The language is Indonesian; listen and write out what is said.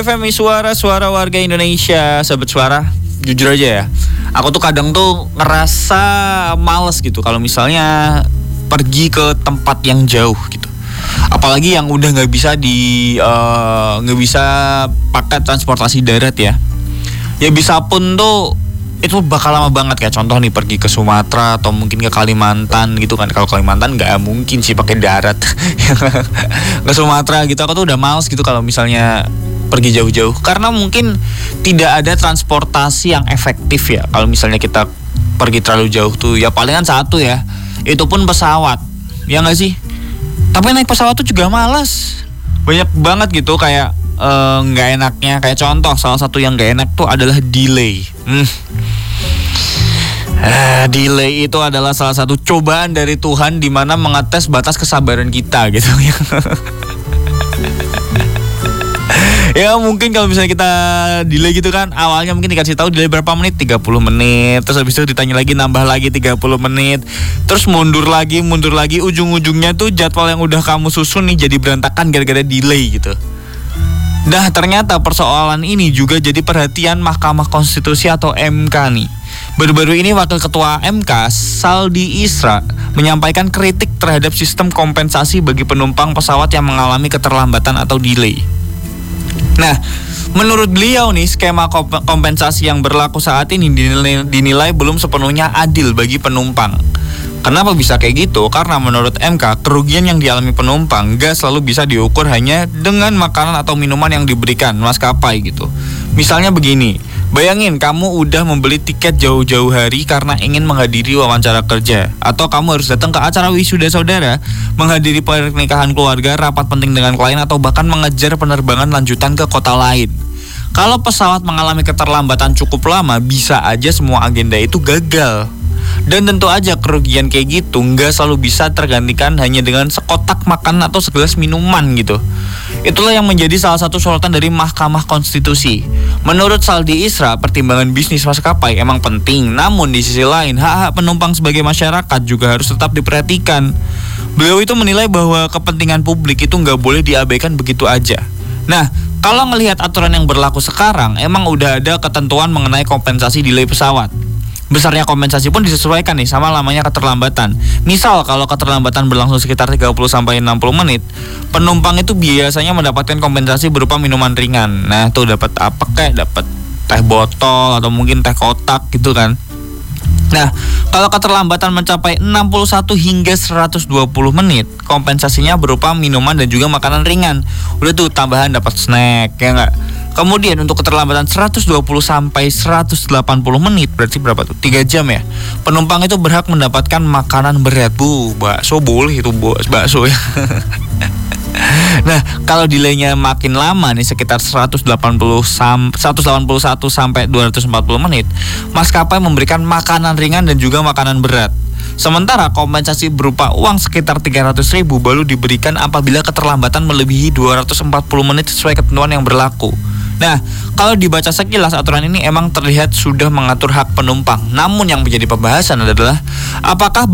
FM suara warga Indonesia. Sahabat Suara, jujur aja ya, aku tuh kadang tuh ngerasa males gitu kalau misalnya pergi ke tempat yang jauh gitu. Apalagi yang udah nggak bisa pakai transportasi darat ya. Ya bisa pun tuh itu bakal lama banget, kayak contoh nih pergi ke Sumatera atau mungkin ke Kalimantan gitu kan. Kalau Kalimantan nggak mungkin sih pakai darat. Ke Sumatera gitu aku tuh udah males gitu kalau misalnya pergi jauh-jauh, karena mungkin tidak ada transportasi yang efektif ya. Kalau misalnya kita pergi terlalu jauh tuh ya palingan satu ya, itu pun pesawat, ya nggak sih? Tapi naik pesawat tuh juga malas, banyak banget gitu kayak nggak enaknya. Kayak contoh salah satu yang nggak enak tuh adalah delay. Delay itu adalah salah satu cobaan dari Tuhan di mana mengetes batas kesabaran kita gitu ya. Ya mungkin kalau misalnya kita delay gitu kan, awalnya mungkin dikasih tahu delay berapa menit, 30 menit. Terus habis itu ditanya lagi, nambah lagi 30 menit. Terus mundur lagi, ujung-ujungnya tuh jadwal yang udah kamu susun nih jadi berantakan gara-gara delay gitu. Nah ternyata persoalan ini juga jadi perhatian Mahkamah Konstitusi atau MK nih. Baru-baru ini Wakil Ketua MK, Saldi Isra, menyampaikan kritik terhadap sistem kompensasi bagi penumpang pesawat yang mengalami keterlambatan atau delay. Nah, menurut beliau nih, skema kompensasi yang berlaku saat ini dinilai belum sepenuhnya adil bagi penumpang. Kenapa bisa kayak gitu? Karena menurut MK, kerugian yang dialami penumpang gak selalu bisa diukur hanya dengan makanan atau minuman yang diberikan maskapai gitu. Misalnya begini, bayangin kamu udah membeli tiket jauh-jauh hari karena ingin menghadiri wawancara kerja, atau kamu harus datang ke acara wisuda saudara, menghadiri pernikahan keluarga, rapat penting dengan klien, atau bahkan mengejar penerbangan lanjutan ke kota lain. Kalau pesawat mengalami keterlambatan cukup lama, bisa aja semua agenda itu gagal. Dan tentu aja kerugian kayak gitu nggak selalu bisa tergantikan hanya dengan sekotak makanan atau segelas minuman gitu. Itulah yang menjadi salah satu sorotan dari Mahkamah Konstitusi. Menurut Saldi Isra, pertimbangan bisnis maskapai emang penting, namun di sisi lain hak-hak penumpang sebagai masyarakat juga harus tetap diperhatikan. Beliau itu menilai bahwa kepentingan publik itu nggak boleh diabaikan begitu aja. Nah, kalau ngelihat aturan yang berlaku sekarang, emang udah ada ketentuan mengenai kompensasi delay pesawat. Besarnya kompensasi pun disesuaikan nih sama lamanya keterlambatan. Misal kalau keterlambatan berlangsung sekitar 30-60 menit, penumpang itu biasanya mendapatkan kompensasi berupa minuman ringan. Nah tuh dapat apa, kayak dapat teh botol atau mungkin teh kotak gitu kan. Nah, kalau keterlambatan mencapai 61 hingga 120 menit, kompensasinya berupa minuman dan juga makanan ringan. Udah tuh tambahan dapat snack, ya enggak? Kemudian untuk keterlambatan 120 sampai 180 menit, berarti berapa tuh? 3 jam ya. Penumpang itu berhak mendapatkan makanan berat. Bakso boleh itu, bakso ya. Nah, kalau delaynya makin lama nih, sekitar 181 sampai 240 menit, maskapai memberikan makanan ringan dan juga makanan berat. Sementara kompensasi berupa uang sekitar 300.000 baru diberikan apabila keterlambatan melebihi 240 menit sesuai ketentuan yang berlaku. Nah, kalau dibaca sekilas, aturan ini emang terlihat sudah mengatur hak penumpang. Namun yang menjadi pembahasan adalah apakah